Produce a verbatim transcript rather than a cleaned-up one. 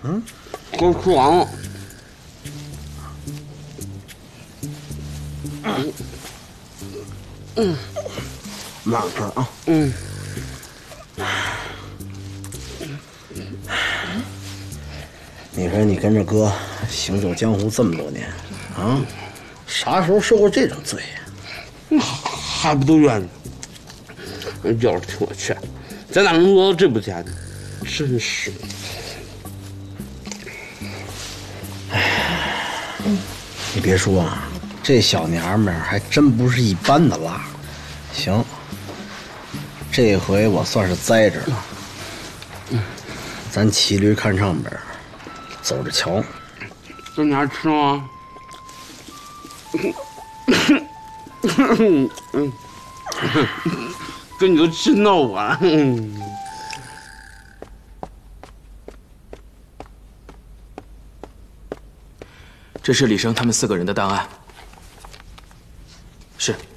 嗯， 给我吃完了。 嗯嗯，慢吃啊。 嗯。 你说你跟着哥行走江湖这么多年，啊，啥时候受过这种罪呀？ 还不都怨你？要是听我劝，咱哪能落到这步田地？真是。 哎，你别说啊，这小娘们儿还真不是一般的辣。行，这回我算是栽着了。嗯，咱骑驴看上边，走着瞧。 这你还吃吗？跟你都气闹完。 这是李生他们四个人的档案。是。